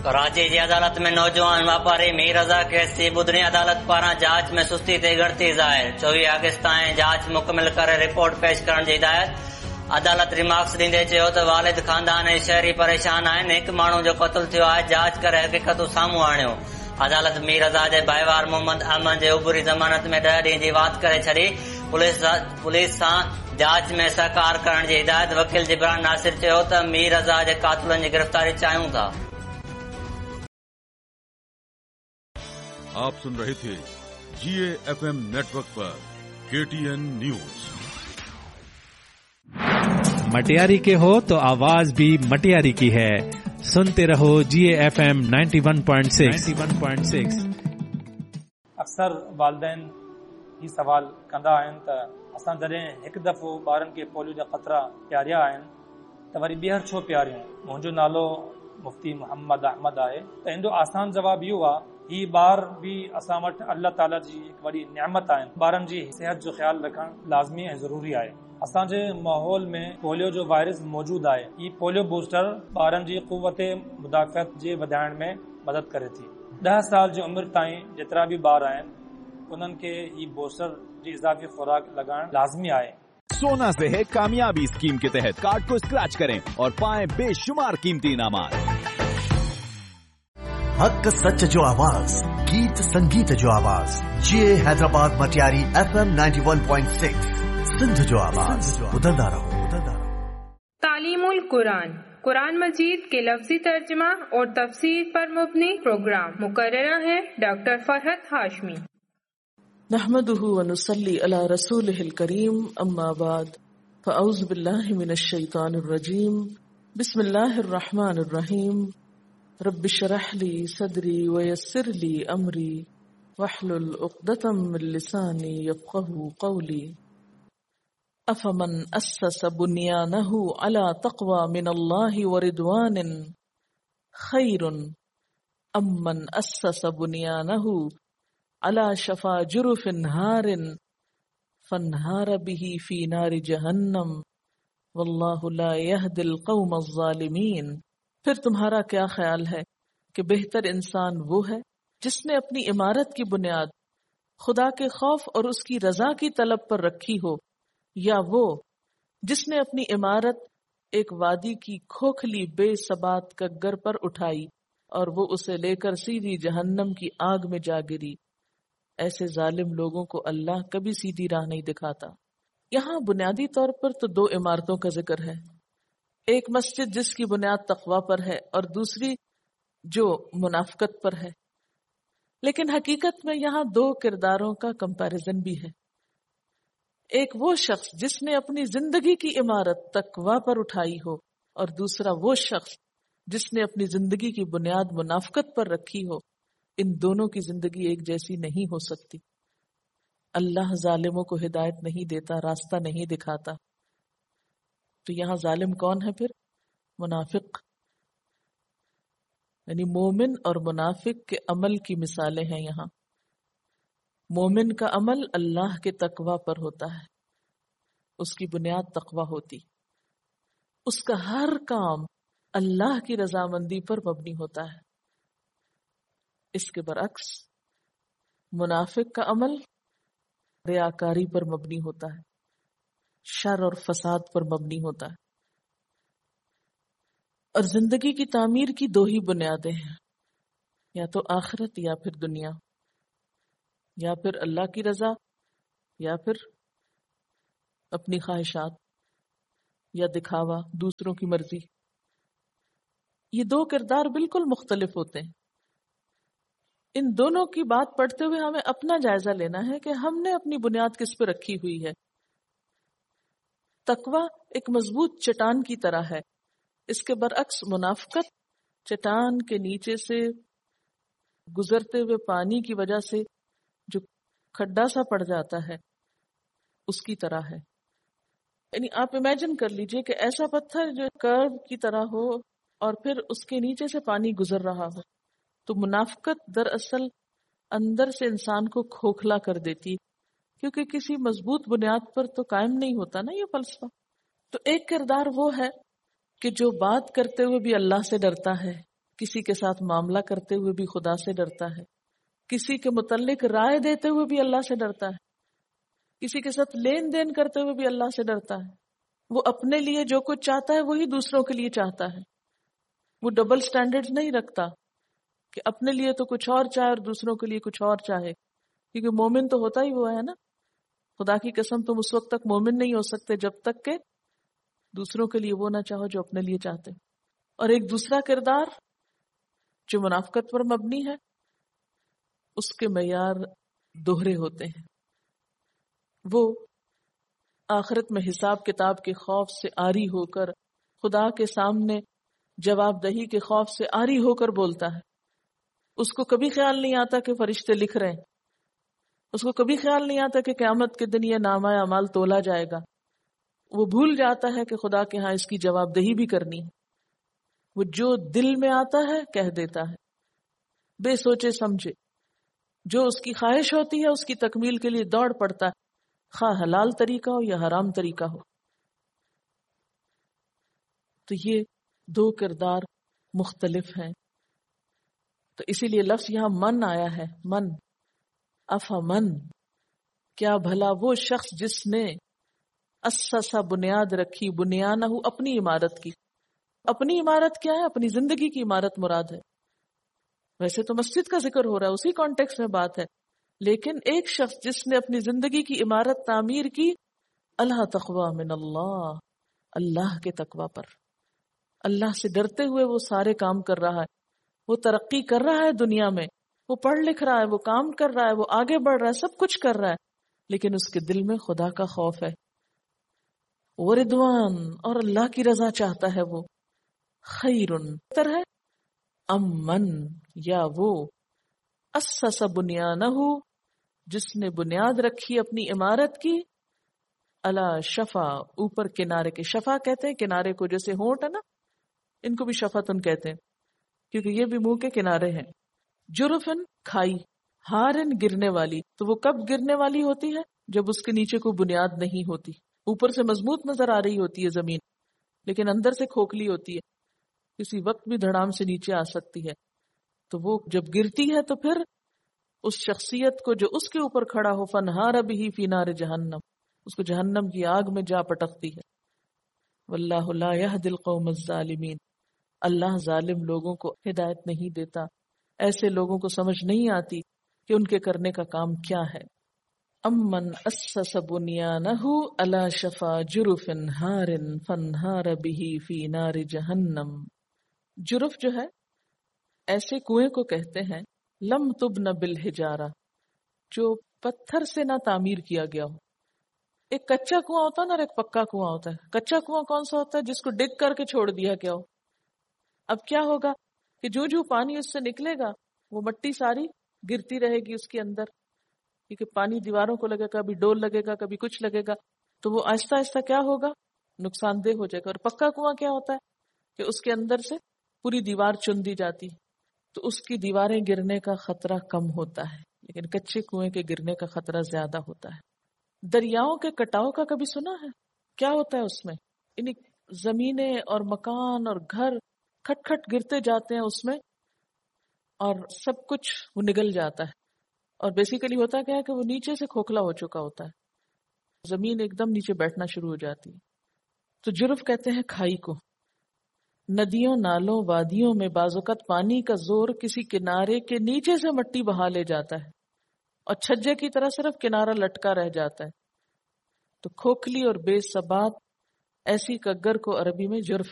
कराची जी अदालत में नौजवान वापारी मीर रज़ा केसी बुधनी अदालत पारां जांच में सुस्ती ते ॻणती ज़ाहिर। 24 अगस्त ताईं जांच मुकमिल करे रिपोर्ट पेश करण जी हिदायत। अदालत रिमार्क्स ॾींदे चयो त वालिद खानदान ऐं शहरी परेशान आहिनि। हिकु माण्हू जो क़त्ल थियो आहे, जांच करे हक़ीक़तूं साम्हूं आणियो। अदालत मीर रज़ा जे भाईवार मोहम्मद अहमद जे उबरी ज़मानत में 10 ॾींहं जी वात करे छॾी। पुलिस सां जांच में सहकार करण जी हिदायत। वकील जिब्रान नासिर चयो त मीर रज़ा जे कातिलनि जी गिरफ़्तारी चाहियूं था। आप सुन रहे थे GAFM नेटवर्क पर KTN न्यूज। मटियारी के हो तो आवाज भी मटियारी की है। सुनते रहो GAFM 91.6। अक्सर वालिदैन ही सवाल कंदा आहिनि त असां जॾहिं हिकु दफ़ो ॿारनि खे पोलियो जा ख़तरा पियारिया आहिनि त वरी ॿीहर छो पियारियूं। मुंहिंजो नालो मुफ्ती मोहम्मद अहमद आहे। त हिन जो आसान जवाब इहो आहे, ही ॿार भी असां वटि अल्लाह ताला जी हिकु वॾी नियामत आहिनि। ॿारनि जी सिहत जो ख़्यालु रखणु लाज़मी ऐं ज़रूरी आहे। असांजे माहौल में पोलियो जो वायरस मौजूदु आहे। ही पोलियो बूस्टर ॿारनि जी क़ुव्वत मुदाफ़त जे वधाइण में मदद करे थी। 10 साल जी उमिरि ताईं जेतिरा भी ॿार आहिनि उन्हनि खे ही बूस्टर जी इज़ाफ़ी खुराक लॻाइण लाज़मी आहे। सोना से है कामयाबी स्कीम के तहत कार्ड को स्क्रैच करें और पाएं बेशुमार कीमती इनामात। हक सच जो आवाज, गीत संगीत जो आवाज। GA हैदराबाद मटियारी FM 91.6 सिंध जो आवाज। उधरदा रहो। तालीमुल कुरान, कुरान मजीद के लफ्जी तर्जमा और तफसीर पर मुबनी प्रोग्राम। मुकर्ररा है डॉक्टर फरहत हाशमी। नहमदुहु व नुसल्ली अला रसूलिहिल करीम, अम्मा बाद, फअऊज़ु बिल्लाहि मिनश शैतानिर रजीम, बिस्मिल्लाहिर रहमानिर रहीम। रब्बि शरह ली सदरी व यस्सिर ली अमरी वहलुल उक़दतम मिन लिसानी यफ़क़हू क़ौली। अफमन अस्सस बुनियानहु अला तक़वा मिनल्लाहि व रिदवानिन खैरुन अम्मन अस्सस बुनियानहु अला शफा जुरुफिन हारिन फन्हार बिही फी नारि जहन्नम वल्लाहु ला यहदिल क़ौमज़ ज़ालिमीन। फिर तुम्हारा क्या ख्याल है कि बेहतर इंसान वो है जिसने अपनी इमारत की बुनियाद खुदा के खौफ और उसकी रजा की तलब पर रखी हो, या वो जिसने अपनी इमारत एक वादी की खोखली बेसबात गग्गर पर उठाई और वो उसे लेकर सीधी जहन्नम की आग में जा गिरी। ऐसे जालिम लोगों को अल्लाह कभी सीधी राह नहीं दिखाता। यहाँ बुनियादी तौर पर तो 2 इमारतों का जिक्र है। एक मस्जिद जिसकी बुनियाद तकवा पर है और दूसरी जो मुनाफिकत पर है। लेकिन हकीकत में यहाँ 2 किरदारों का कंपैरिजन भी है। एक वो शख्स जिसने अपनी जिंदगी की इमारत तकवा पर उठाई हो और दूसरा वो शख्स जिसने अपनी जिंदगी की बुनियाद मुनाफिकत पर रखी हो। इन दोनों की जिंदगी एक जैसी नहीं हो सकती। अल्लाह जालिमों को हिदायत नहीं देता, रास्ता नहीं दिखाता। तो यहाँ जालिम कौन है फिर? मुनाफिक। यानी मोमिन और मुनाफिक के अमल की मिसालें हैं यहाँ। मोमिन का अमल अल्लाह के तकवा पर होता है, उसकी बुनियाद तकवा होती, उसका हर काम अल्लाह की रजामंदी पर मबनी होता है। इसके बरअक्स मुनाफिक का अमल रियाकारी पर मबनी होता है, शर और फसाद पर मबनी होता है। और जिंदगी की तामीर की 2 ही बुनियादें हैं, या तो आखिरत या फिर दुनिया, या फिर अल्लाह की रजा या फिर अपनी ख्वाहिशात या दिखावा, दूसरों की मर्जी। ये 2 किरदार बिल्कुल मुख्तलिफ होते हैं। इन दोनों की बात पढ़ते हुए हमें अपना जायजा लेना है कि हमने अपनी बुनियाद किस पर रखी हुई है। तकवा एक मजबूत चट्टान की तरह है, इसके बरअक्स मुनाफिकत चट्टान के नीचे से गुजरते हुए पानी की वजह से जो खड्डा सा पड़ जाता है उसकी तरह है। यानी आप इमेजिन कर लीजिए कि ऐसा पत्थर जो कर्व की तरह हो और फिर उसके नीचे से पानी गुजर रहा हो। तो मुनाफिकत दरअसल अंदर से इंसान को खोखला कर देती, क्योंकि किसी मजबूत बुनियाद पर तो कायम नहीं होता ना ये फलसफा। तो एक किरदार वो है कि जो बात करते हुए भी अल्लाह से डरता है, کسی کے ساتھ معاملہ کرتے ہوئے بھی خدا سے ڈرتا ہے، کسی کے متعلق رائے دیتے ہوئے بھی اللہ سے ڈرتا ہے، کسی کے ساتھ لین دین کرتے ہوئے بھی اللہ سے ڈرتا ہے. وہ اپنے لیے جو کچھ چاہتا ہے وہی دوسروں کے لیے چاہتا ہے. وہ ڈبل سٹینڈرڈ نہیں رکھتا کہ اپنے لیے تو کچھ اور چاہے اور دوسروں کے لیے کچھ اور چاہے، کیونکہ مومن تو ہوتا ہی وہ ہے نا. خدا کی قسم تم اس وقت تک مومن نہیں ہو سکتے جب تک کہ دوسروں کے لیے وہ نہ چاہو جو اپنے لیے چاہتے. اور ایک دوسرا کردار جو منافقت پر مبنی ہے، اس کے معیار دوہرے ہوتے ہیں. وہ آخرت میں حساب کتاب کے خوف سے عاری ہو کر، خدا کے سامنے جواب دہی کے خوف سے عاری ہو کر بولتا ہے. اس کو کبھی خیال نہیں آتا کہ فرشتے لکھ رہے ہیں، اس کو کبھی خیال نہیں آتا کہ قیامت کے دن یہ نامہ اعمال تولا جائے گا. وہ بھول جاتا ہے کہ خدا کے ہاں اس کی جواب دہی بھی کرنی ہے. وہ جو دل میں آتا ہے کہہ دیتا ہے، بے سوچے سمجھے. جو اس کی خواہش ہوتی ہے اس کی تکمیل کے لیے دوڑ پڑتا ہے، خواہ حلال طریقہ ہو یا حرام طریقہ ہو. تو یہ دو کردار مختلف ہیں. تو اسی لیے لفظ یہاں من آیا ہے. من، افمن، کیا بھلا وہ شخص جس نے اسسا بنیاد رکھی، بنیانہ اپنی عمارت کی. اپنی عمارت کیا ہے؟ اپنی زندگی کی عمارت مراد ہے. ویسے تو مسجد کا ذکر ہو رہا ہے، اسی کانٹیکس میں بات ہے، لیکن ایک شخص جس نے اپنی زندگی کی عمارت تعمیر کی اللہ تقوی من اللہ، اللہ کے تقوی پر، اللہ سے ڈرتے ہوئے وہ سارے کام کر رہا ہے. وہ ترقی کر رہا ہے دنیا میں، وہ پڑھ لکھ رہا ہے، وہ کام کر رہا ہے، وہ آگے بڑھ رہا ہے، سب کچھ کر رہا ہے، لیکن اس کے دل میں خدا کا خوف ہے. وردوان، اور اللہ کی رضا چاہتا ہے. وہ خیرن بہتر ہے، امن، یا وہ اسس بنیانہ، جس نے بنیاد رکھی اپنی عمارت کی، الا شفا، اوپر کنارے کے. شفا کہتے ہیں کنارے کو، جیسے ہونٹ ہے نا، ان کو بھی شفتن کہتے ہیں کیونکہ یہ بھی منہ کے کنارے ہیں. جرفن، کھائی. ہارن، گرنے والی. تو وہ کب گرنے والی ہوتی ہے؟ جب اس کے نیچے کوئی بنیاد نہیں ہوتی. اوپر سے مضبوط نظر آ رہی ہوتی ہے زمین، لیکن اندر سے کھوکھلی ہوتی ہے، کسی وقت بھی دھڑام سے نیچے آ سکتی ہے. تو وہ جب گرتی ہے تو پھر اس شخصیت کو جو اس کے اوپر کھڑا ہو، فنہار بہ فی نار جہنم، اس کو جہنم کی آگ میں جا پٹکتی ہے. واللہ لا یہدی القوم الظالمین، اللہ ظالم لوگوں کو ہدایت نہیں دیتا. ایسے لوگوں کو سمجھ نہیں آتی کہ ان کے کرنے کا کام کیا ہے. امن اسس بنیانہ علی شفا جرف ہار فانہار بہ فی نار جہنم. جرف جو ہے ایسے کنویں کو کہتے ہیں لم تبن بالحجارہ، جو پتھر سے نہ تعمیر کیا گیا ہو. ایک کچا کنواں ہوتا ہے نا اور ایک پکا کنواں ہوتا ہے. کچا کنواں کون سا ہوتا ہے؟ جس کو ڈگ کر کے چھوڑ دیا گیا ہو. اب کیا ہوگا کہ جو پانی اس سے نکلے گا وہ مٹی ساری گرتی رہے گی اس کے اندر، کیونکہ پانی دیواروں کو لگے گا، کبھی ڈول لگے گا، کبھی کچھ لگے گا، تو وہ آہستہ آہستہ کیا ہوگا؟ نقصان دہ ہو جائے گا. اور پکا کنواں کیا ہوتا ہے کہ اس کے اندر سے پوری دیوار چن دی جاتی، تو اس کی دیواریں گرنے کا خطرہ کم ہوتا ہے، لیکن کچے کنویں کے گرنے کا خطرہ زیادہ ہوتا ہے. دریاؤں کے کٹاؤ کا کبھی سنا ہے؟ کیا ہوتا ہے اس میں؟ یعنی زمینیں اور مکان اور گھر کھٹ کھٹ گرتے جاتے ہیں اس میں، اور سب کچھ وہ نگل جاتا ہے. اور بیسیکلی ہوتا کیا ہے کہ وہ نیچے سے کھوکھلا ہو چکا ہوتا ہے، زمین ایک دم نیچے بیٹھنا شروع ہو جاتی ہے. تو جرف کہتے ہیں کھائی کو. ندیوں، نالوں، وادیوں میں بعض اوقات پانی کا زور کسی کنارے کے نیچے سے مٹی بہا لے جاتا ہے اور چھجے کی طرح صرف کنارہ لٹکا رہ جاتا ہے. تو کھوکھلی اور بے ثبات ایسی کگر کو عربی میں جرف